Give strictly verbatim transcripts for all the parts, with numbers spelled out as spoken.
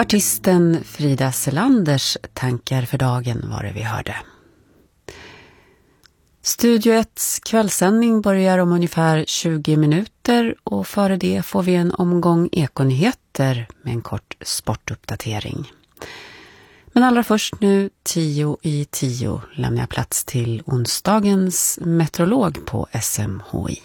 Artisten Frida Selanders tankar för dagen var det vi hörde. Studio ett:s kvällssändning börjar om ungefär tjugo minuter och före det får vi en omgång ekonyheter med en kort sportuppdatering. Men allra först nu tio i tio lämnar jag plats till onsdagens meteorolog på S M H I.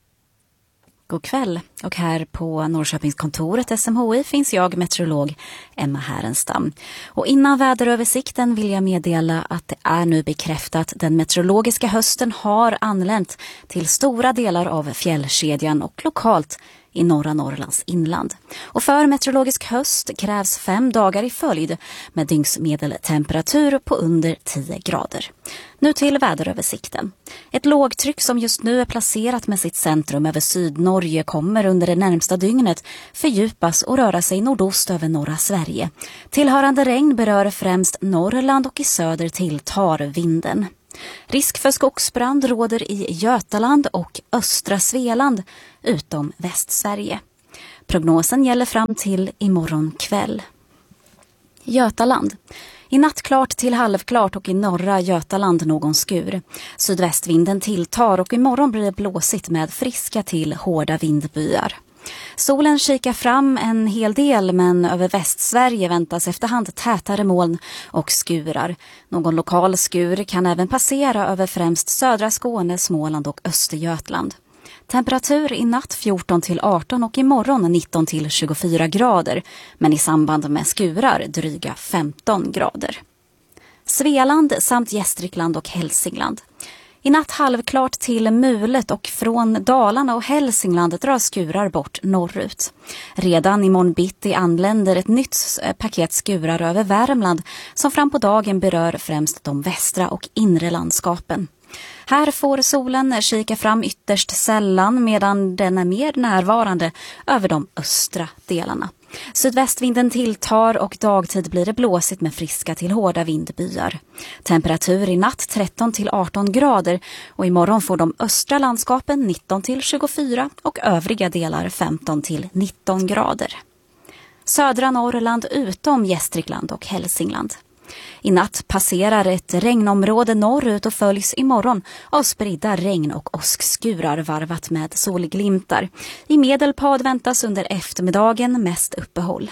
God kväll, och här på Norrköpingskontoret S M H I finns jag, meteorolog Emma Härenstam. Och innan väderöversikten vill jag meddela att det är nu bekräftat den meteorologiska hösten har anlänt till stora delar av fjällkedjan och lokalt i norra Norrlands inland. Och för meteorologisk höst krävs fem dagar i följd med dygnsmedeltemperatur på under tio grader. Nu till väderöversikten. Ett lågtryck som just nu är placerat med sitt centrum över Sydnorge kommer under det närmsta dygnet fördjupas och röra sig nordost över norra Sverige. Tillhörande regn berör främst Norrland och i söder tilltar vinden. Risk för skogsbrand råder i Götaland och östra Svealand utom Västsverige. Prognosen gäller fram till imorgon kväll. Götaland. I natt klart till halvklart och i norra Götaland någon skur. Sydvästvinden tilltar och imorgon blir det blåsigt med friska till hårda vindbyar. Solen kikar fram en hel del, men över Västsverige väntas efterhand tätare moln och skurar. Någon lokal skur kan även passera över främst södra Skåne, Småland och Östergötland. Temperatur i natt fjorton till arton och imorgon nitton till tjugofyra grader, men i samband med skurar dryga femton grader. Svealand samt Gästrikland och Hälsingland. I natt halvklart till mulet och från Dalarna och Hälsingland drar skurar bort norrut. Redan i morgon bitti anländer ett nytt paket skurar över Värmland som fram på dagen berör främst de västra och inre landskapen. Här får solen kika fram ytterst sällan medan den är mer närvarande över de östra delarna. Sydvästvinden tilltar och dagtid blir det blåsigt med friska till hårda vindbyar. Temperatur i natt tretton till arton grader och imorgon får de östra landskapen nitton till tjugofyra och övriga delar femton till nitton grader. Södra Norrland utom Gästrikland och Hälsingland. I natt passerar ett regnområde norrut och följs imorgon av spridda regn- och åskskurar varvat med solglimtar. I Medelpad väntas under eftermiddagen mest uppehåll.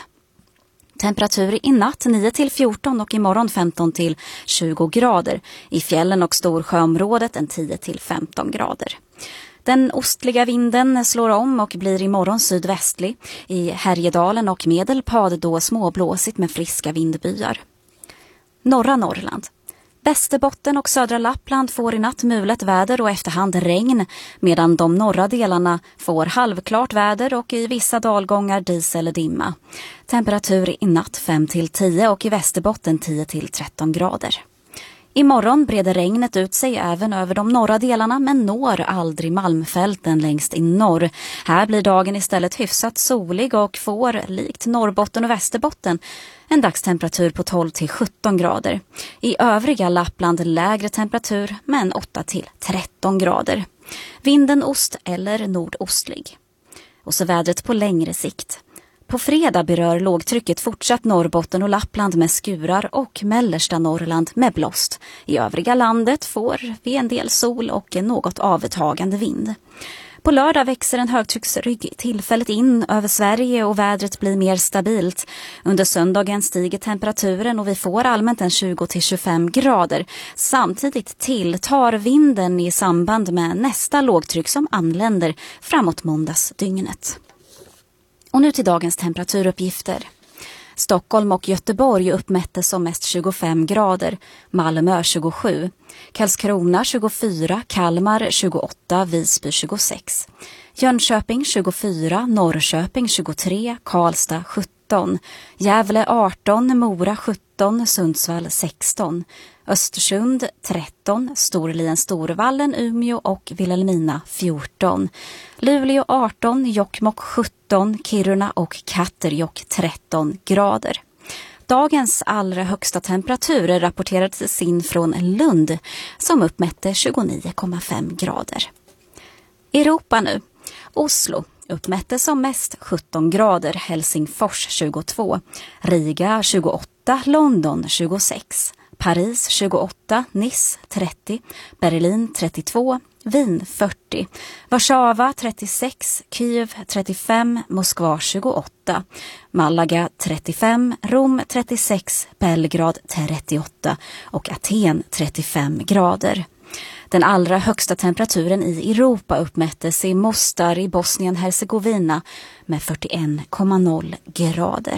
Temperatur i natt nio till fjorton och imorgon femton till tjugo grader. I fjällen och Storsjöområdet en tio till femton grader. Den ostliga vinden slår om och blir imorgon sydvästlig. I Härjedalen och Medelpad då småblåsigt med friska vindbyar. Norra Norrland. Västerbotten och södra Lappland får i natt mulet väder och efterhand regn, medan de norra delarna får halvklart väder och i vissa dalgångar dis eller dimma. Temperatur i natt fem till tio och i Västerbotten tio till tretton grader. Imorgon breder regnet ut sig även över de norra delarna men når aldrig Malmfälten längst i norr. Här blir dagen istället hyfsat solig och får, likt Norrbotten och Västerbotten, en dagstemperatur på tolv till sjutton grader. I övriga Lappland lägre temperatur men åtta till tretton grader. Vinden ost eller nordostlig. Och så vädret på längre sikt. På fredag berör lågtrycket fortsatt Norrbotten och Lappland med skurar och mellersta Norrland med blåst. I övriga landet får vi en del sol och en något avtagande vind. På lördag växer en högtrycksrygg tillfälligt in över Sverige och vädret blir mer stabilt. Under söndagen stiger temperaturen och vi får allmänt en tjugo till tjugofem grader. Samtidigt tilltar vinden i samband med nästa lågtryck som anländer framåt måndagsdygnet. Och nu till dagens temperaturuppgifter. Stockholm och Göteborg uppmättes som mest tjugofem grader, Malmö tjugosju, Karlskrona tjugofyra, Kalmar tjugoåtta, Visby tjugosex, Jönköping tjugofyra, Norrköping tjugotre, Karlstad sjutton, Gävle arton, Mora sjutton, Sundsvall sexton, Östersund tretton, Storlien, Storvallen, Umeå och Vilhelmina fjorton, Luleå arton, Jokkmokk sjutton, Kiruna och Katterjåkk tretton grader. Dagens allra högsta temperatur rapporterades in från Lund som uppmätte tjugonio komma fem grader. Europa nu. Oslo. uppmättes som mest sjutton grader, Helsingfors tjugotvå, Riga tjugoåtta, London tjugosex, Paris tjugoåtta, Nice trettio, Berlin trettiotvå, Wien fyrtio, Warszawa trettiosex, Kiev trettiofem, Moskva tjugoåtta, Malaga trettiofem, Rom trettiosex, Belgrad trettioåtta och Aten trettiofem grader. Den allra högsta temperaturen i Europa uppmättes i Mostar i Bosnien-Hercegovina med fyrtioen komma noll grader.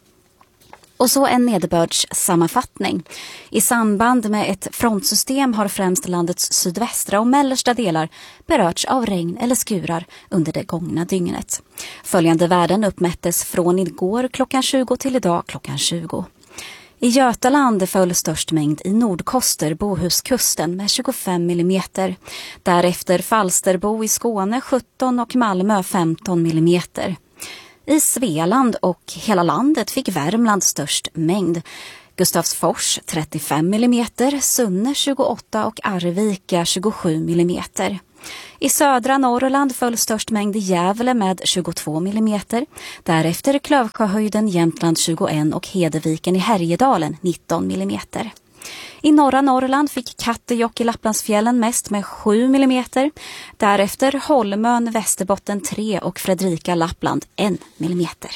Och så en nederbördssammanfattning. I samband med ett frontsystem har främst landets sydvästra och mellersta delar berörts av regn eller skurar under det gångna dygnet. Följande värden uppmättes från igår klockan tjugo till idag klockan tjugo. I Götaland föll störst mängd i Nordkoster, Bohuskusten med tjugofem millimeter. Därefter Falsterbo i Skåne sjutton och Malmö femton millimeter. I Svealand och hela landet fick Värmland störst mängd. Gustavsfors trettiofem millimeter, Sunne tjugoåtta och Arvika tjugosju millimeter. I södra Norrland föll störst mängd i Gävle med tjugotvå millimeter. Därefter Klövsjöhöjden, Jämtland tjugoen och Hedeviken i Härjedalen nitton millimeter. I norra Norrland fick Kattejock i Lapplandsfjällen mest med sju millimeter. Därefter Holmön, Västerbotten tre och Fredrika, Lappland en millimeter.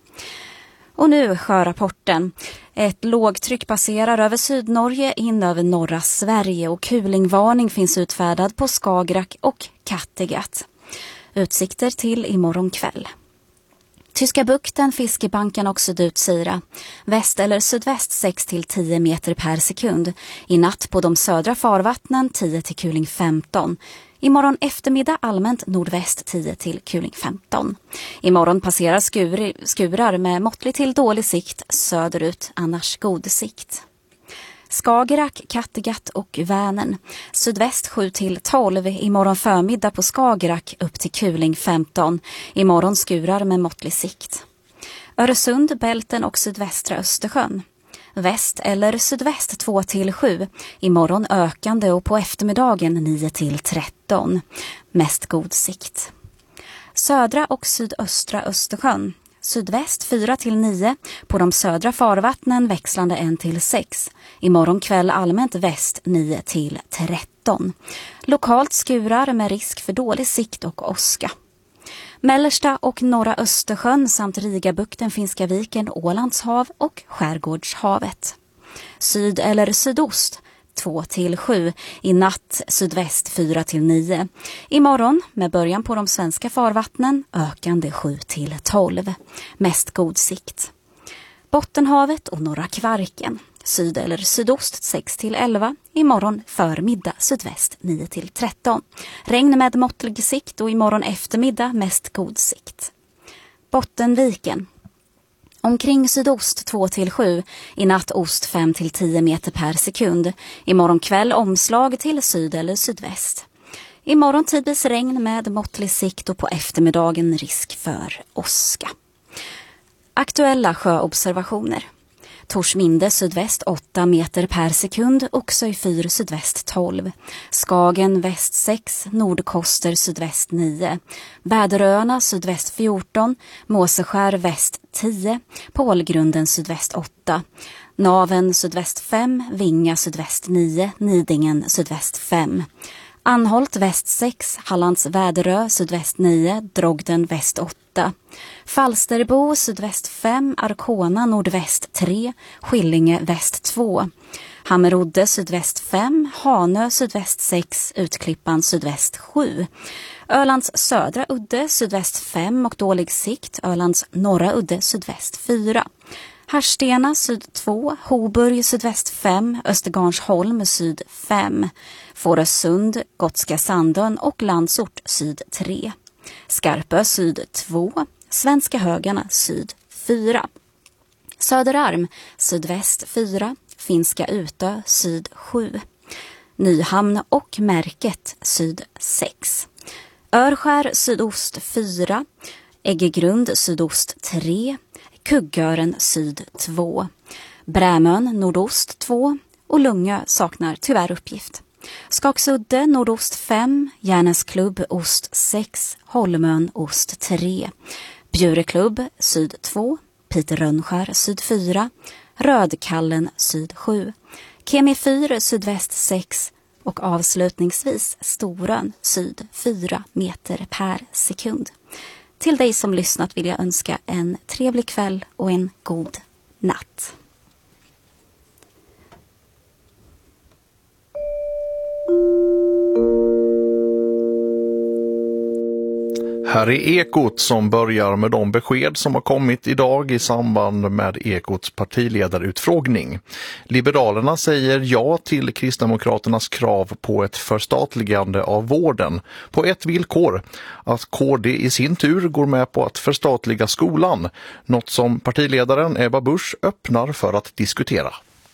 Och nu sjörapporten. Ett lågtryck passerar över Sydnorge in över norra Sverige och kulingvarning finns utfärdad på Skagerrak och Kattegatt. Utsikter till imorgon kväll. Tyska bukten, Fiskebanken och Sydutsira. Väst eller sydväst sex till tio meter per sekund. I natt på de södra farvattnen tio till kuling femton. Imorgon eftermiddag allmänt nordväst tio till kuling femton. Imorgon passerar skur, skurar med måttlig till dålig sikt söderut, annars god sikt. Skagerrak, Kattegatt och Vänern. Sydväst sju till tolv. Imorgon förmiddag på Skagerrak upp till kuling femton. Imorgon skurar med måttlig sikt. Öresund, Bälten och sydvästra Östersjön. Väst eller sydväst två till sju. Imorgon ökande och på eftermiddagen nio till tretton. Mest god sikt. Södra och sydöstra Östersjön. Sydväst fyra till nio. På de södra farvattnen växlande en till sex. Imorgon kväll allmänt väst nio till tretton. Lokalt skurar med risk för dålig sikt och åska. Mellersta och norra Östersjön samt Rigabukten, Finska viken, Ålandshav och Skärgårdshavet. Syd eller sydost två till sju. I natt sydväst fyra till nio. Imorgon med början på de svenska farvattnen ökande sju till tolv. Mest god sikt. Bottenhavet och norra Kvarken. Syd eller sydost sex till elva. Imorgon förmiddag sydväst nio till tretton. Regn med måttlig sikt och imorgon eftermiddag mest god sikt. Bottenviken. Omkring sydost två till sju. I natt ost fem till tio meter per sekund. Imorgon kväll omslag till syd eller sydväst. Imorgon tidvis regn med måttlig sikt och på eftermiddagen risk för åska. Aktuella sjöobservationer. Torsminde sydväst åtta meter per sekund, Oxöj fyr sydväst tolv. Skagen väst sex, Nordkoster sydväst nio. Bäderöarna sydväst fjorton, Måseskär väst tio, Pålgrunden sydväst åtta. Naven sydväst fem, Vinga sydväst nio, Nidingen sydväst fem. Anholt väst sex, Hallands Väderö sydväst nio, Drogden väst åtta. Falsterbo sydväst fem, Arkona nordväst tre, Skillinge väst två. Hammerodde sydväst fem, Hanö sydväst sex, Utklippan sydväst sju. Ölands södra udde sydväst fem och dålig sikt, Ölands norra udde sydväst fyra. Harstena syd två, Hoburg sydväst fem, Östergarnsholm syd fem. Fårösund, Gotska Sandön och Landsort syd tre. Skarpö syd två, Svenska Högarna syd fyra. Söderarm sydväst fyra, Finska Utö syd sju. Nyhamn och Märket syd sex. Örskär sydost fyra, Äggegrund sydost tre, Kuggören syd två. Brämön nordost två och Lungö saknar tyvärr uppgift. Skaksudde nordost fem, Järnäsklubb ost sex, Holmön ost tre, Bjureklubb syd två, Peter Rönnskär syd fyra, Rödkallen syd sju, Kemi fyra sydväst sex och avslutningsvis Storön syd fyra meter per sekund. Till dig som lyssnat vill jag önska en trevlig kväll och en god natt. Här är Ekot som börjar med de besked som har kommit idag i samband med Ekots partiledarutfrågning. Liberalerna säger ja till Kristdemokraternas krav på ett förstatligande av vården på ett villkor, att K D i sin tur går med på att förstatliga skolan, något som partiledaren Ebba Busch öppnar för att diskutera.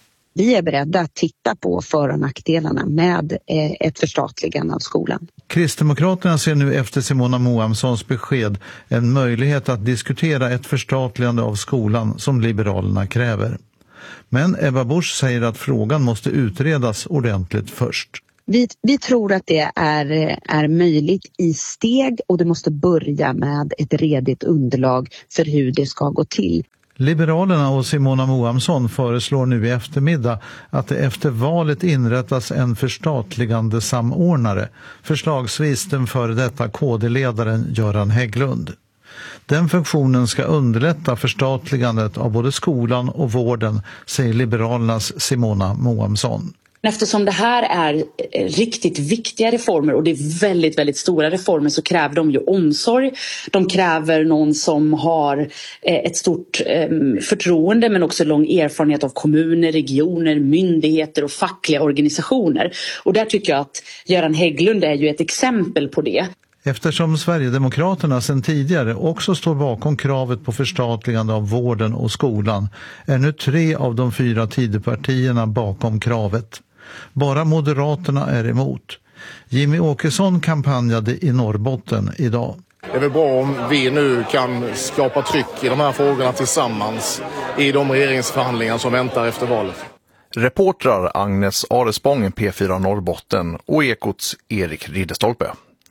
Vi är beredda att titta på för- och nackdelarna med ett förstatligande av skolan. Kristdemokraterna ser nu efter Simona Moamssons besked en möjlighet att diskutera ett förstatligande av skolan som Liberalerna kräver. Men Ebba Busch säger att frågan måste utredas ordentligt först. Vi, vi tror att det är, är möjligt i steg och det måste börja med ett redigt underlag för hur det ska gå till. Liberalerna och Simona Moamsson föreslår nu i eftermiddag att det efter valet inrättas en förstatligande samordnare, förslagsvis den före detta K D-ledaren Göran Hägglund. Den funktionen ska underlätta förstatligandet av både skolan och vården, säger Liberalernas Simona Moamsson. Eftersom det här är riktigt viktiga reformer och det är väldigt, väldigt stora reformer så kräver de ju omsorg. De kräver någon som har ett stort förtroende men också lång erfarenhet av kommuner, regioner, myndigheter och fackliga organisationer. Och där tycker jag att Göran Hägglund är ju ett exempel på det. Eftersom Sverigedemokraterna sedan tidigare också står bakom kravet på förstatligande av vården och skolan är nu tre av de fyra Tidöpartierna bakom kravet. Bara Moderaterna är emot. Jimmy Åkesson kampanjade i Norrbotten idag. Det är väl bra om vi nu kan skapa tryck i de här frågorna tillsammans i de regeringsförhandlingar som väntar efter valet. Reportrar Agnes Arespång, P fyra Norrbotten, och Ekots Erik Ridderstolpe.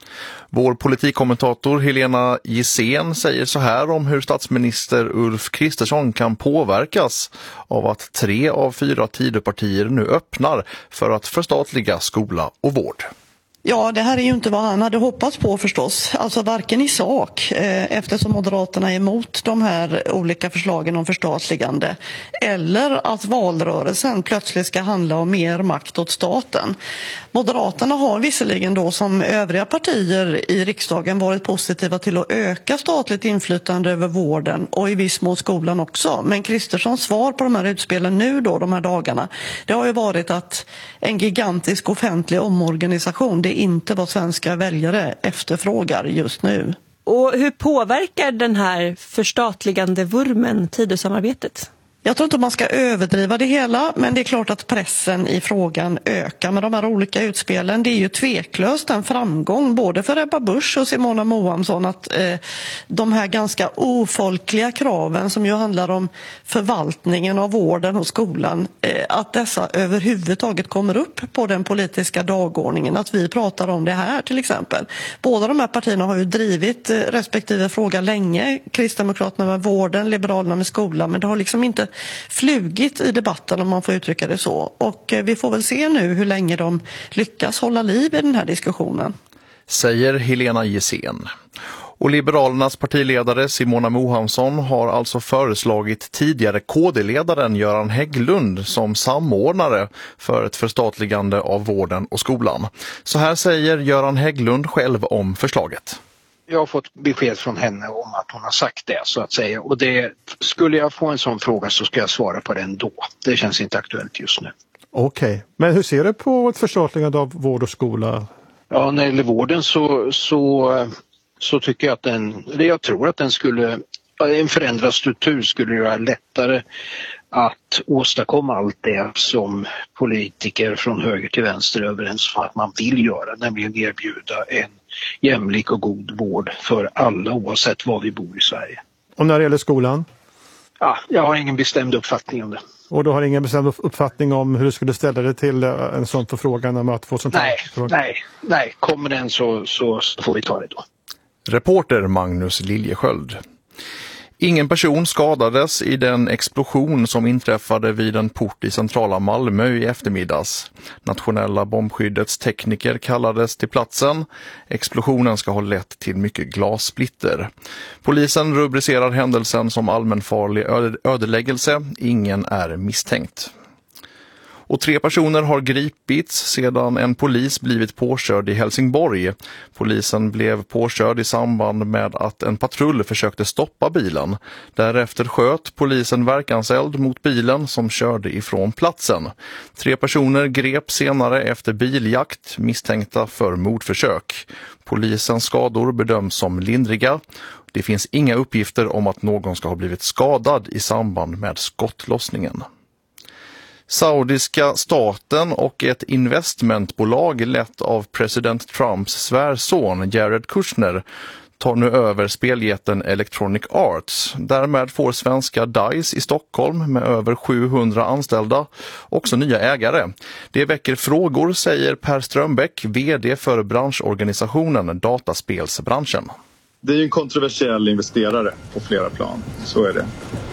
Vår politikkommentator Helena Gissén säger så här om hur statsminister Ulf Kristersson kan påverkas av att tre av fyra Tidöpartier nu öppnar för att förstatliga skola och vård. Ja, det här är ju inte vad han hade hoppats på förstås. Alltså varken i sak, eh, eftersom Moderaterna är emot de här olika förslagen om förstatligande, eller att valrörelsen plötsligt ska handla om mer makt åt staten. Moderaterna har visserligen då som övriga partier i riksdagen varit positiva till att öka statligt inflytande över vården och i viss mån skolan också. Men Kristerssons svar på de här utspelen nu då, de här dagarna, det har ju varit att en gigantisk offentlig omorganisation, det är inte vad svenska väljare efterfrågar just nu. Och hur påverkar den här förstatligande vurmen Tidösamarbetet? Jag tror inte man ska överdriva det hela, men det är klart att pressen i frågan ökar med de här olika utspelen. Det är ju tveklöst en framgång både för Ebba Busch och Simona Moamsson att eh, de här ganska ofolkliga kraven som ju handlar om förvaltningen av vården och skolan, eh, att dessa överhuvudtaget kommer upp på den politiska dagordningen, att vi pratar om det här till exempel. Båda de här partierna har ju drivit eh, respektive fråga länge, Kristdemokraterna med vården, Liberalerna med skolan, men det har liksom inte flugit i debatten om man får uttrycka det så. Och vi får väl se nu hur länge de lyckas hålla liv i den här diskussionen. Säger Helena Gissén. Och Liberalernas partiledare Simona Moamsson har alltså föreslagit tidigare K D-ledaren Göran Hägglund som samordnare för ett förstatligande av vården och skolan. Så här säger Göran Hägglund själv om förslaget. Jag har fått besked från henne om att hon har sagt det så att säga. Och det, skulle jag få en sån fråga så ska jag svara på den då. Det känns inte aktuellt just nu. Okej, okay. Men hur ser du på ett förstatligande av vård och skola? Ja, när det gäller vården så, så, så tycker jag att den, jag tror att den skulle, en förändrad struktur skulle göra lättare att åstadkomma allt det som politiker från höger till vänster är överens om att man vill göra, nämligen erbjuda en jämlik och god vård för alla oavsett var vi bor i Sverige. Och när det gäller skolan? Ja, jag har ingen bestämd uppfattning om det. Och du har ingen bestämd uppfattning om hur du skulle ställa dig till en sån förfrågan om att få sånt här? Nej, nej, nej. Kommer den så, så, så får vi ta det då. Reporter Magnus Liljesköld. Ingen person skadades i den explosion som inträffade vid en port i centrala Malmö i eftermiddags. Nationella bombskyddets tekniker kallades till platsen. Explosionen ska ha lett till mycket glassplitter. Polisen rubricerar händelsen som allmänfarlig ödeläggelse. Ingen är misstänkt. Och tre personer har gripits sedan en polis blivit påkörd i Helsingborg. Polisen blev påkörd i samband med att en patrull försökte stoppa bilen. Därefter sköt polisen verkanseld mot bilen som körde ifrån platsen. Tre personer greps senare efter biljakt misstänkta för mordförsök. Polisens skador bedöms som lindriga. Det finns inga uppgifter om att någon ska ha blivit skadad i samband med skottlossningen. Saudiska staten och ett investmentbolag lett av president Trumps svärson Jared Kushner tar nu över speljätten Electronic Arts. Därmed får svenska DICE i Stockholm med över sjuhundra anställda också nya ägare. Det väcker frågor, säger Per Strömbäck, vd för branschorganisationen Dataspelsbranschen. Det är ju en kontroversiell investerare på flera plan, så är det.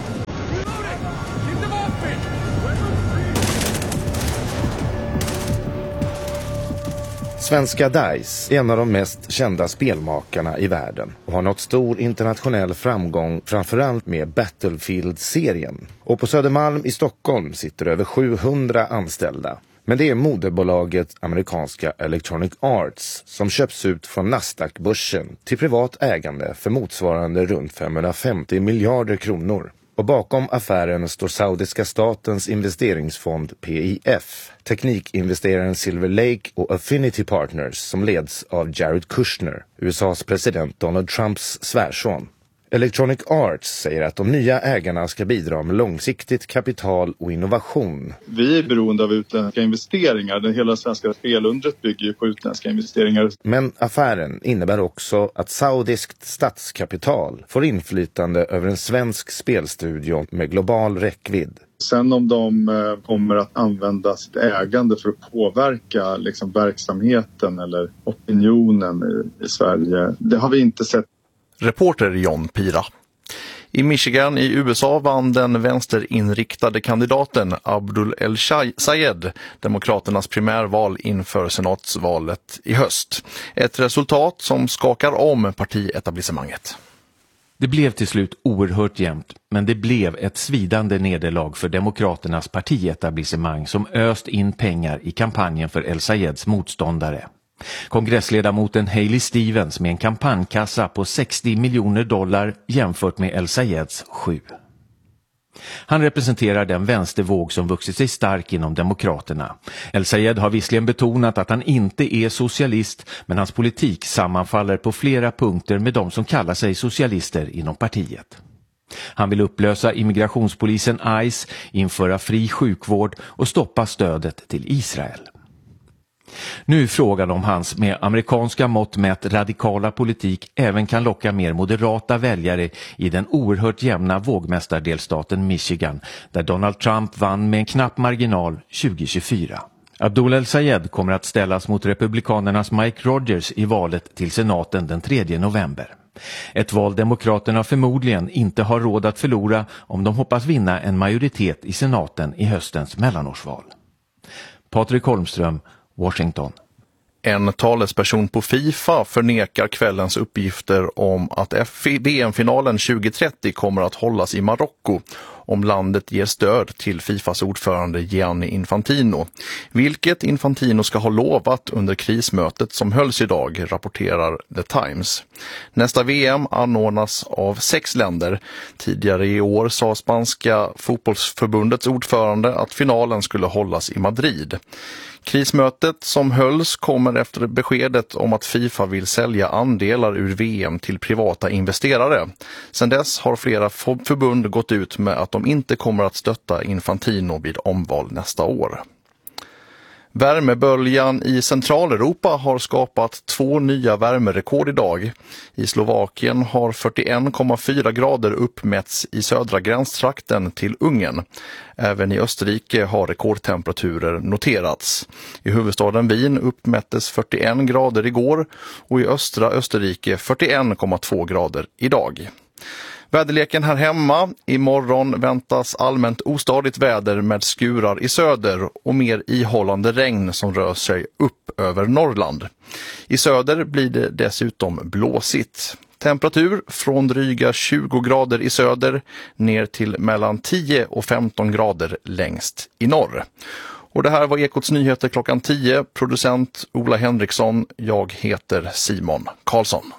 Svenska DICE är en av de mest kända spelmakarna i världen och har nått stor internationell framgång framförallt med Battlefield-serien. Och på Södermalm i Stockholm sitter över sjuhundra anställda. Men det är moderbolaget amerikanska Electronic Arts som köps ut från Nasdaq-börsen till privat ägande för motsvarande runt femhundrafemtio miljarder kronor. Och bakom affären står saudiska statens investeringsfond P I F, teknikinvesteraren Silver Lake och Affinity Partners som leds av Jared Kushner, U S A:s president Donald Trumps svärson. Electronic Arts säger att de nya ägarna ska bidra med långsiktigt kapital och innovation. Vi är beroende av utländska investeringar. Den hela svenska spelundret bygger ju på utländska investeringar. Men affären innebär också att saudiskt statskapital får inflytande över en svensk spelstudio med global räckvidd. Sen om de eh, kommer att använda sitt ägande för att påverka liksom, verksamheten eller opinionen i, i Sverige, det har vi inte sett. Reporter John Pira. I Michigan i U S A vann den vänsterinriktade kandidaten Abdul El-Sayed demokraternas primärval inför senatsvalet i höst. Ett resultat som skakar om partietablissemanget. Det blev till slut oerhört jämnt, men det blev ett svidande nederlag för demokraternas partietablissemang som öst in pengar i kampanjen för El-Sayeds motståndare. Kongressledamoten Hailey Stevens med en kampanjkassa på sextio miljoner dollar jämfört med El-Sayeds sju. Han representerar den vänstervåg som vuxit sig stark inom demokraterna. El-Sayed har visserligen betonat att han inte är socialist, men hans politik sammanfaller på flera punkter med de som kallar sig socialister inom partiet. Han vill upplösa immigrationspolisen ICE, införa fri sjukvård och stoppa stödet till Israel. Nu är frågan om hans med amerikanska mått mätt radikala politik även kan locka mer moderata väljare i den oerhört jämna vågmästardelstaten Michigan, där Donald Trump vann med en knapp marginal tjugo tjugofyra. Abdul El-Sayed kommer att ställas mot republikanernas Mike Rogers i valet till senaten den tredje november. Ett val demokraterna förmodligen inte har råd att förlora om de hoppas vinna en majoritet i senaten i höstens mellanårsval. Patrik Holmström, Washington. En talesperson på FIFA förnekar kvällens uppgifter om att V M-finalen tjugo trettio kommer att hållas i Marocko om landet ger stöd till FIFAs ordförande Gianni Infantino. Vilket Infantino ska ha lovat under krismötet som hölls idag, rapporterar The Times. Nästa V M anordnas av sex länder. Tidigare i år sa spanska fotbollsförbundets ordförande att finalen skulle hållas i Madrid. Krismötet som hölls kommer efter beskedet om att FIFA vill sälja andelar ur V M till privata investerare. Sedan dess har flera förbund gått ut med att de inte kommer att stötta Infantino vid omval nästa år. Värmeböljan i Centraleuropa har skapat två nya värmerekord idag. I Slovakien har fyrtioen komma fyra grader uppmätts i södra gränstrakten till Ungern. Även i Österrike har rekordtemperaturer noterats. I huvudstaden Wien uppmättes fyrtioen grader igår och i östra Österrike fyrtioen komma två grader idag. Väderleken här hemma. Imorgon väntas allmänt ostadigt väder med skurar i söder och mer ihållande regn som rör sig upp över Norrland. I söder blir det dessutom blåsigt. Temperatur från dryga tjugo grader i söder ner till mellan tio och femton grader längst i norr. Och det här var Ekots nyheter klockan tio. Producent Ola Henriksson. Jag heter Simon Karlsson.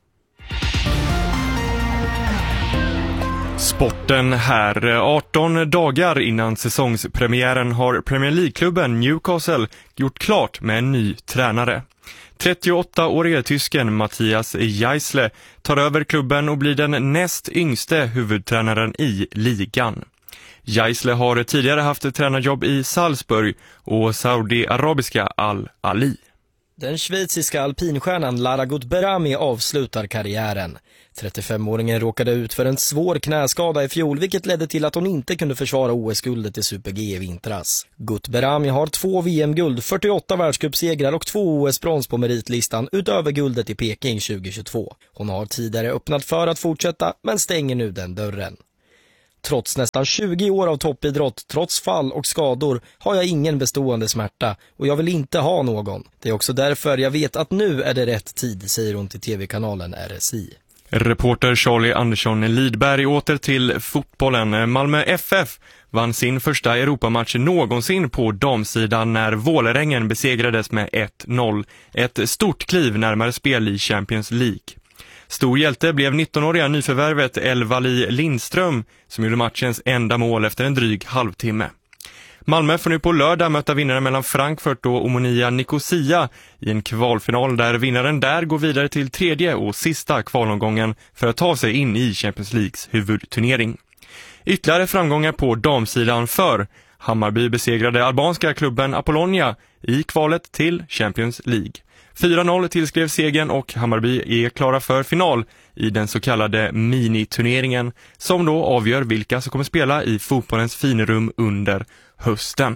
Sporten här. arton dagar innan säsongspremiären har Premier League-klubben Newcastle gjort klart med en ny tränare. trettioåttaårige tysken Matthias Geisle tar över klubben och blir den näst yngste huvudtränaren i ligan. Geisle har tidigare haft ett tränarjobb i Salzburg och Saudi-arabiska Al-Ali. Den schweiziska alpinstjärnan Lara Gutberami avslutar karriären. trettiofemåringen råkade ut för en svår knäskada i fjol, vilket ledde till att hon inte kunde försvara O S-guldet i Super-G i vintras. Gutberami har två V M-guld, fyrtioåtta världscupsegrar och två O S-brons på meritlistan utöver guldet i Peking tjugohundratjugotvå. Hon har tidigare öppnat för att fortsätta, men stänger nu den dörren. Trots nästan tjugo år av toppidrott, trots fall och skador, har jag ingen bestående smärta och jag vill inte ha någon. Det är också därför jag vet att nu är det rätt tid, säger hon till tv-kanalen R S I. Reporter Charlie Andersson Lidberg åter till fotbollen. Malmö F F vann sin första Europamatch någonsin på damsidan när Vålerengen besegrades med ett noll. Ett stort kliv närmare spel i Champions League. Stor hjälte blev nittonåriga nyförvärvet Elvali Lindström som gjorde matchens enda mål efter en dryg halvtimme. Malmö får nu på lördag möta vinnaren mellan Frankfurt och Omonia Nicosia i en kvalfinal där vinnaren där går vidare till tredje och sista kvalomgången för att ta sig in i Champions Leagues huvudturnering. Ytterligare framgångar på damsidan för Hammarby besegrade albanska klubben Apollonia i kvalet till Champions League. fyra noll tillskrev segern och Hammarby är klara för final i den så kallade miniturneringen som då avgör vilka som kommer spela i fotbollens finrum under hösten.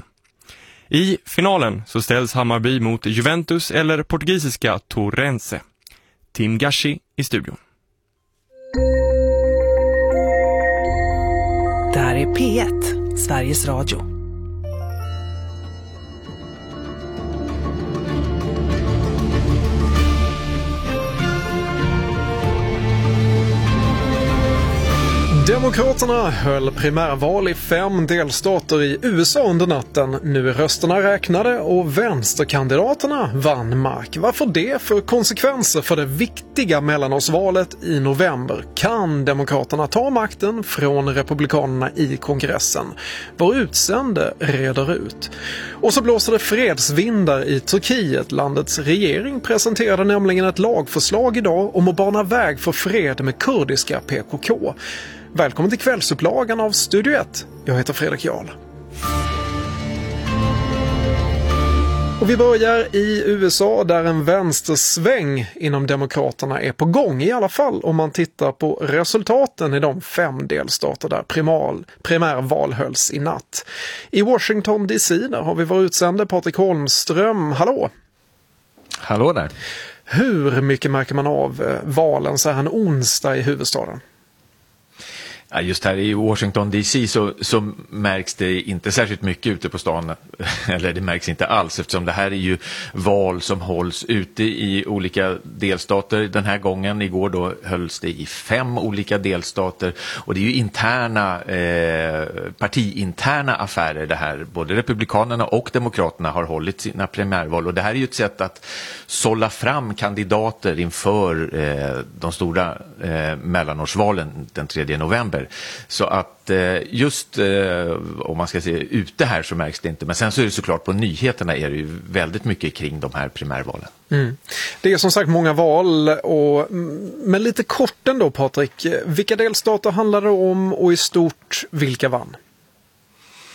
I finalen så ställs Hammarby mot Juventus eller portugisiska Torrense. Tim Gashi i studion. Det här är P ett, Sveriges Radio. Demokraterna höll primärval i fem delstater i U S A under natten. Nu är rösterna räknade och vänsterkandidaterna vann mark. Vad får det för konsekvenser för det viktiga mellanårsvalet i november? Kan Demokraterna ta makten från Republikanerna i kongressen? Vår utsände reder ut. Och så blåser det fredsvindar i Turkiet. Landets regering presenterade nämligen ett lagförslag idag om att bana väg för fred med kurdiska P K K. Välkommen till kvällsupplagan av Studio ett. Jag heter Fredrik Jarl. Och vi börjar i U S A där en vänstersväng inom Demokraterna är på gång. I alla fall om man tittar på resultaten i de fem delstater där primal, primärval hölls i natt. I Washington D C där har vi vår utsände Patrik Holmström. Hallå! Hallå där! Hur mycket märker man av valen så här en onsdag i huvudstaden? Ja, just här i Washington D C så, så märks det inte särskilt mycket ute på stan, eller det märks inte alls eftersom det här är ju val som hålls ute i olika delstater. Den här gången, igår då, hölls det i fem olika delstater och det är ju interna, eh, partiinterna affärer det här. Både Republikanerna och Demokraterna har hållit sina primärval och det här är ju ett sätt att sålla fram kandidater inför eh, de stora eh, mellanårsvalen den tredje november. Så att just om man ska se ute här så märks det inte. Men sen så är det såklart på nyheterna är det ju väldigt mycket kring de här primärvalen. Mm. Det är som sagt många val och men lite kort ändå Patrik. Vilka delstater handlar det om och i stort vilka vann?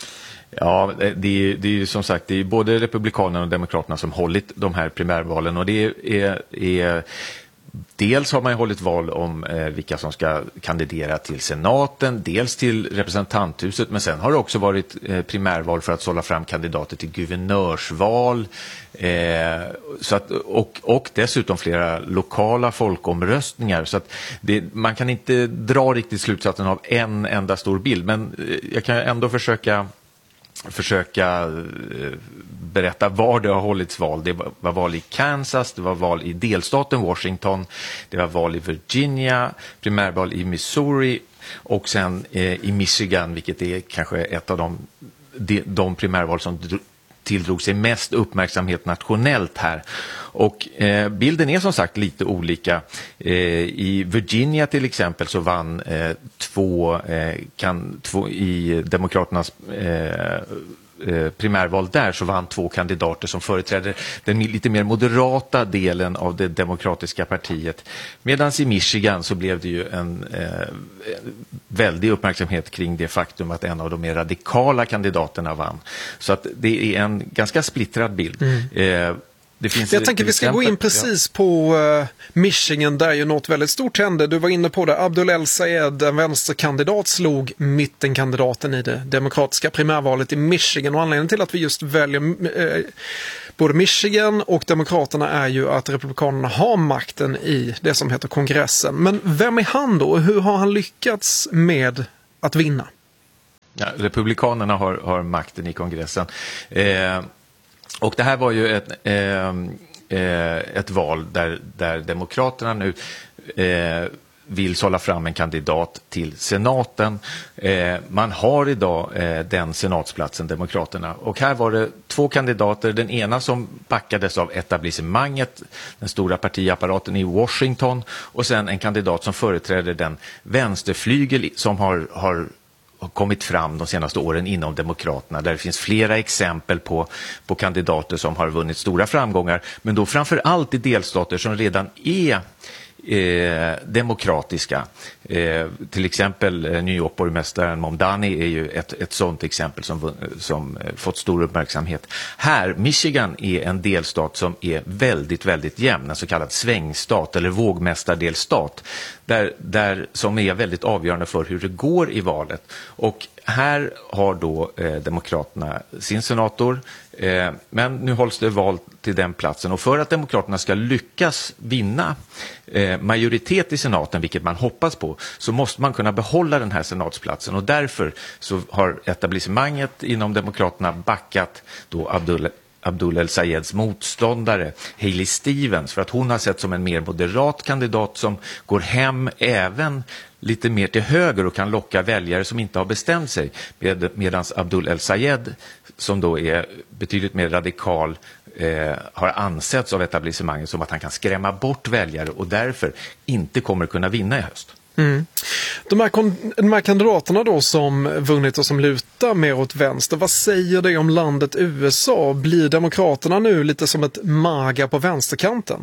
Ja, det är, det är ju som sagt, det är både Republikanerna och Demokraterna som hållit de här primärvalen, och det är, är dels har man ju hållit val om eh, vilka som ska kandidera till senaten, dels till representanthuset, men sen har det också varit eh, primärval för att sålla fram kandidater till guvernörsval, eh, så att, och, och dessutom flera lokala folkomröstningar, så att det, man kan inte dra riktigt slutsatsen av en enda stor bild, men eh, jag kan ändå försöka försöka berätta var det har hållits val. Det var val i Kansas, det var val i delstaten Washington, det var val i Virginia, primärval i Missouri och sen eh, i Michigan, vilket är kanske ett av de, de, de primärval som tilldrog sig mest uppmärksamhet nationellt här. Och eh, bilden är som sagt lite olika. Eh, I Virginia till exempel så vann eh, två, eh, kan, två i demokraternas eh, primärval där så vann två kandidater som företräder den lite mer moderata delen av det demokratiska partiet. Medan i Michigan så blev det ju en eh, väldig uppmärksamhet kring det faktum att en av de mer radikala kandidaterna vann. Så att det är en ganska splittrad bild. Mm. Eh, Det finns Jag tänker vi ska exempel, gå in precis ja. på uh, Michigan där ju något väldigt stort hände. Du var inne på det. Abdul El-Sayed, en vänsterkandidat, slog mittenkandidaten i det demokratiska primärvalet i Michigan. Och anledningen till att vi just väljer uh, både Michigan och demokraterna är ju att republikanerna har makten i det som heter kongressen. Men vem är han då? Hur har han lyckats med att vinna? Ja, republikanerna har, har makten i kongressen. Eh, Och det här var ju ett, eh, ett val där, där demokraterna nu eh, vill sålla fram en kandidat till senaten. Eh, man har idag eh, den senatsplatsen, demokraterna. Och här var det två kandidater. Den ena som backades av etablissemanget, den stora partiapparaten i Washington. Och sen en kandidat som företräder den vänsterflygel som har... har har kommit fram de senaste åren inom demokraterna, där det finns flera exempel på, på kandidater som har vunnit stora framgångar, men då framför allt i delstater som redan är eh, demokratiska. Eh, till exempel eh, New York-borgmästaren Mamdani är ju ett, ett sådant exempel som, som eh, fått stor uppmärksamhet. Här, Michigan är en delstat som är väldigt, väldigt jämn, en så kallad svängstat eller vågmästardelstat, där, där, som är väldigt avgörande för hur det går i valet. Och här har då eh, demokraterna sin senator, eh, men nu hålls det val till den platsen. Och för att demokraterna ska lyckas vinna eh, majoritet i senaten, vilket man hoppas på, så måste man kunna behålla den här senatsplatsen. Och därför så har etablissemanget inom demokraterna backat då Abdul Abdul El-Sayeds motståndare Haley Stevens, för att hon har sett som en mer moderat kandidat som går hem även lite mer till höger och kan locka väljare som inte har bestämt sig, med, medans Abdul El-Sayed, som då är betydligt mer radikal, eh, har ansetts av etablissemanget som att han kan skrämma bort väljare och därför inte kommer kunna vinna i höst. Mm. De, här, de här kandidaterna då som vunnit och som lutar mer åt vänster, vad säger det om landet U S A? Blir demokraterna nu lite som ett MAGA på vänsterkanten?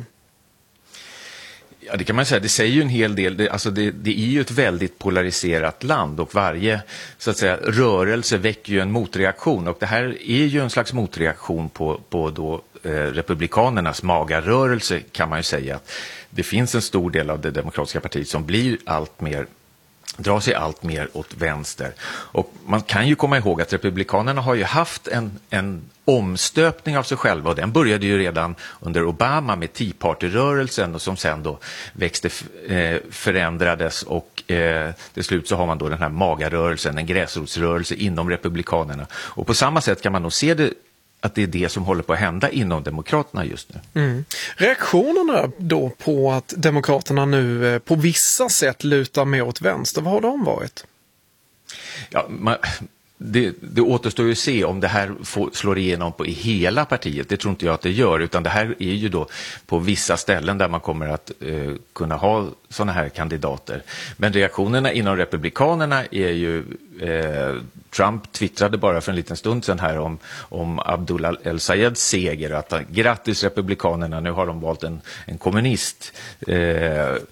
Ja, det kan man säga. Det säger ju en hel del. Det, alltså det, det är ju ett väldigt polariserat land och varje så att säga, rörelse väcker ju en motreaktion. Och det här är ju en slags motreaktion på, på då, eh, republikanernas MAGA-rörelse, kan man ju säga. Det finns en stor del av det demokratiska partiet som blir allt mer, drar sig allt mer åt vänster. Och man kan ju komma ihåg att republikanerna har ju haft en, en omstöpning av sig själva, och den började ju redan under Obama med Tea Party-rörelsen och som sen då växte, eh, förändrades och eh, till slut så har man då den här MAGA-rörelsen, en gräsrotsrörelse inom republikanerna. Och på samma sätt kan man nog se det, att det är det som håller på att hända inom demokraterna just nu. Mm. Reaktionerna då på att demokraterna nu eh, på vissa sätt lutar mer åt vänster, vad har de varit? Ja, man, det, det återstår ju att se om det här får, slår igenom på i hela partiet. Det tror inte jag att det gör, utan det här är ju då på vissa ställen där man kommer att eh, kunna ha sådana här kandidater. Men reaktionerna inom republikanerna är ju eh, Trump twittrade bara för en liten stund sedan här om, om Abdul El-Sayeds seger, att grattis republikanerna, nu har de valt en, en kommunist. Eh,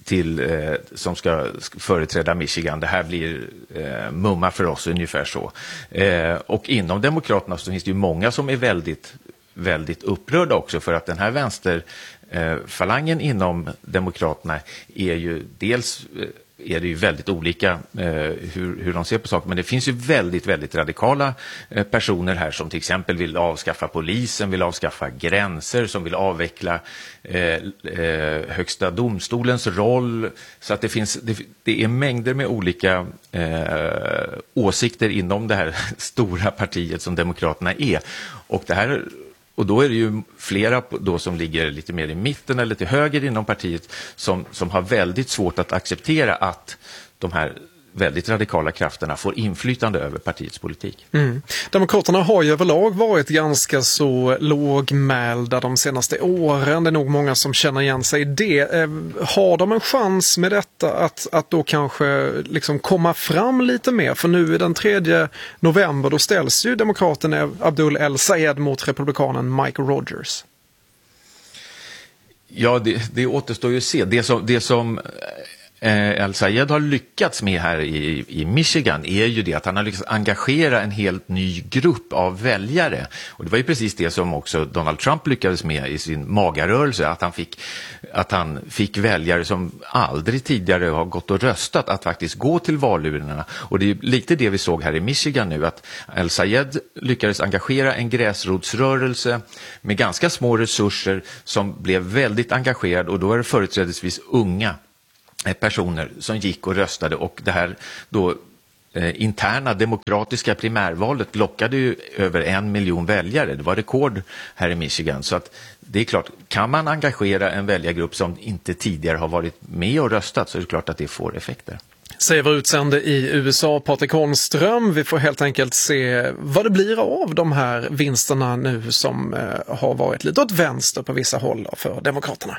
till, eh, som ska företräda Michigan. Det här blir eh, mumma för oss, ungefär så. Eh, och inom Demokraterna så finns det ju många som är väldigt, väldigt upprörda också, för att den här vänsterfalangen eh, inom Demokraterna är ju dels... Eh, är det ju väldigt olika eh, hur, hur de ser på saker. Men det finns ju väldigt, väldigt radikala eh, personer här som till exempel vill avskaffa polisen, vill avskaffa gränser, som vill avveckla eh, eh, högsta domstolens roll. Så att det finns, det, det är mängder med olika eh, åsikter inom det här stora partiet som Demokraterna är. Och det här... Och då är det ju flera då som ligger lite mer i mitten eller till höger inom partiet som, som har väldigt svårt att acceptera att de här väldigt radikala krafterna får inflytande över partiets politik. Mm. Demokraterna har ju överlag varit ganska så lågmälda de senaste åren. Det är nog många som känner igen sig i det. Eh, har de en chans med detta att, att då kanske liksom komma fram lite mer? För nu i den tredje november då ställs ju demokraten Abdul El-Sayed mot republikanen Michael Rogers. Ja, det, det återstår ju att se. Det som... Det som El-Sayed har lyckats med här i, i Michigan är ju det att han har lyckats engagera en helt ny grupp av väljare. Och det var ju precis det som också Donald Trump lyckades med i sin magarörelse, att han fick, att han fick väljare som aldrig tidigare har gått och röstat att faktiskt gå till valurnorna. Och det är lite det vi såg här i Michigan nu, att El-Sayed lyckades engagera en gräsrotsrörelse med ganska små resurser som blev väldigt engagerad, och då är det företrädesvis unga personer som gick och röstade, och det här då eh, interna demokratiska primärvalet lockade ju över en miljon väljare. Det var rekord här i Michigan, så att det är klart, kan man engagera en väljargrupp som inte tidigare har varit med och röstat, så är det klart att det får effekter. Säger vår utsände i U S A, Patrik Holmström. Vi får helt enkelt se vad det blir av de här vinsterna nu som eh, har varit lite åt vänster på vissa håll för Demokraterna.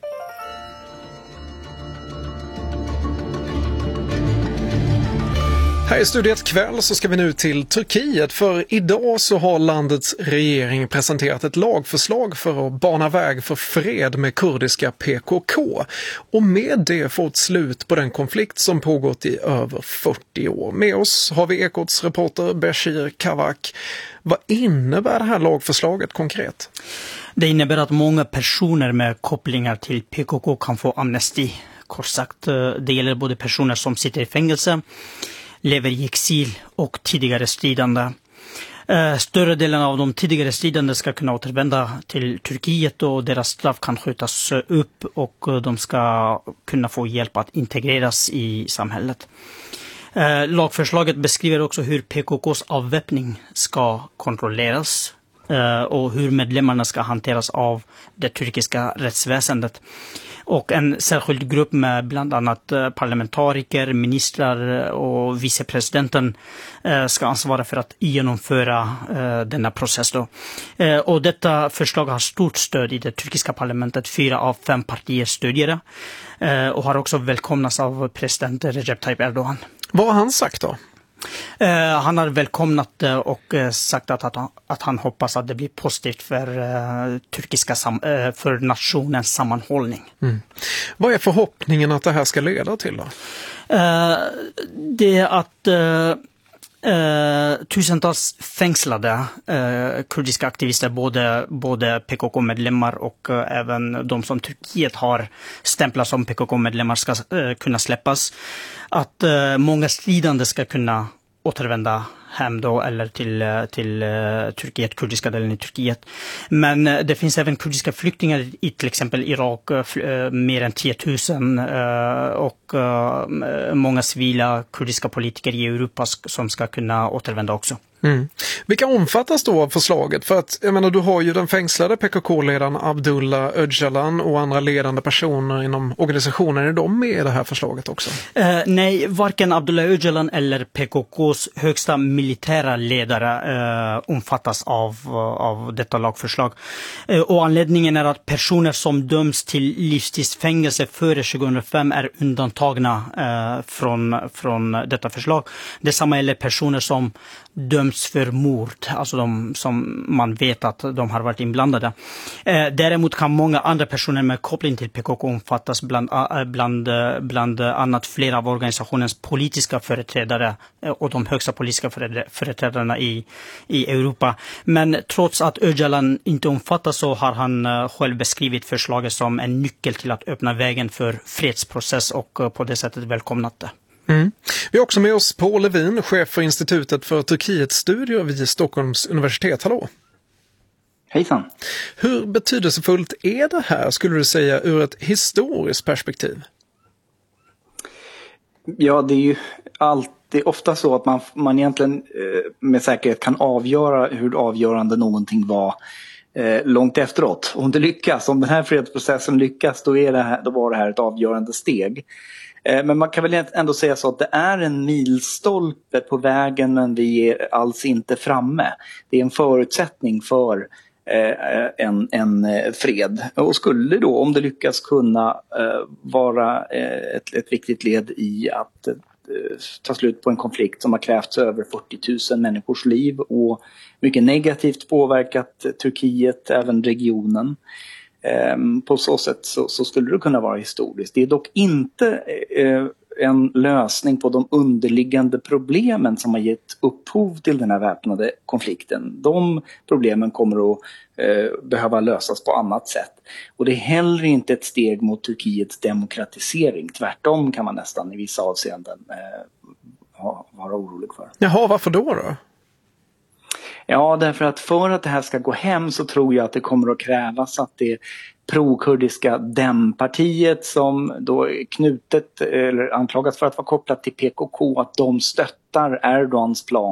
Här i studiet kväll så ska vi nu till Turkiet, för idag så har landets regering presenterat ett lagförslag för att bana väg för fred med kurdiska P K K och med det få ett slut på den konflikt som pågått i över fyrtio år. Med oss har vi Ekots reporter Beşir Kavak. Vad innebär det här lagförslaget konkret? Det innebär att många personer med kopplingar till P K K kan få amnesti. Kort sagt, det gäller både personer som sitter i fängelse, lever i exil och tidigare stridande. Eh, större delen av de tidigare stridande ska kunna återvända till Turkiet, och deras straff kan skjutas upp och de ska kunna få hjälp att integreras i samhället. Eh, lagförslaget beskriver också hur P K K:s avväpning ska kontrolleras eh, och hur medlemmarna ska hanteras av det turkiska rättsväsendet. Och en särskild grupp med bland annat parlamentariker, ministrar och vicepresidenten ska ansvara för att genomföra denna process då. Och detta förslag har stort stöd i det turkiska parlamentet. Fyra av fem partier stödjer det och har också välkomnats av president Recep Tayyip Erdogan. Vad har han sagt då? Uh, han har välkomnat det och uh, sagt att, att, han, att han hoppas att det blir positivt för, uh, turkiska sam, uh, för nationens sammanhållning. Mm. Vad är förhoppningen att det här ska leda till då? Uh, det är att uh, Uh, tusentals fängslade uh, kurdiska aktivister, både, både P K K-medlemmar och uh, även de som Turkiet har stämplat som P K K-medlemmar ska uh, kunna släppas. Att uh, många stridande ska kunna återvända hem då, eller till, till uh, Turkiet, kurdiska delen i Turkiet. Men uh, det finns även kurdiska flyktingar i till exempel Irak, uh, mer än tio tusen uh, och uh, många civila kurdiska politiker i Europa som ska kunna återvända också. Mm. Vilka omfattas då av förslaget? För att, jag menar, du har ju den fängslade P K K-ledaren Abdullah Öcalan och andra ledande personer inom organisationen. Är de med i det här förslaget också? Uh, nej, varken Abdullah Öcalan eller P K K:s högsta militära ledare uh, omfattas av, uh, av detta lagförslag. Uh, och anledningen är att personer som döms till livstidsfängelse före tjugohundrafem är undantagna uh, från, från detta förslag. Detsamma gäller personer som döms dömts för mord, alltså de som man vet att de har varit inblandade. Eh, däremot kan många andra personer med koppling till P K K omfattas, bland, bland, bland annat flera av organisationens politiska företrädare och de högsta politiska företrädarna i, i Europa. Men trots att Öcalan inte omfattas så har han själv beskrivit förslaget som en nyckel till att öppna vägen för fredsprocess och på det sättet välkomnat det. Mm. Vi har också med oss Paul Levin, chef för Institutet för Turkietstudier vid Stockholms universitet. Hallå! Hejsan! Hur betydelsefullt är det här, skulle du säga, ur ett historiskt perspektiv? Ja, det är ju alltid ofta så att man, man egentligen eh, med säkerhet kan avgöra hur avgörande någonting var eh, långt efteråt. Om det lyckas, om den här fredsprocessen lyckas, då, är det här, då var det här ett avgörande steg. Eh, men man kan väl ändå säga så att det är en milstolpe på vägen, men vi är alls inte framme. Det är en förutsättning för En, en fred, och skulle då, om det lyckas, kunna uh, vara uh, ett, ett viktigt led i att uh, ta slut på en konflikt som har krävts över fyrtio tusen människors liv och mycket negativt påverkat Turkiet, även regionen. Um, på så sätt så, så skulle det kunna vara historiskt. Det är dock inte uh, en lösning på de underliggande problemen som har gett upphov till den här väpnade konflikten. De problemen kommer att eh, behöva lösas på annat sätt. Och det är heller inte ett steg mot Turkiets demokratisering. Tvärtom kan man nästan i vissa avseenden eh, ha, vara orolig för. Jaha, varför då då? Ja, därför att för att det här ska gå hem så tror jag att det kommer att krävas att det pro-kurdiska Dem-partiet, som då är knutet eller anklagas för att vara kopplat till P K K, att de stöttar Erdogans plan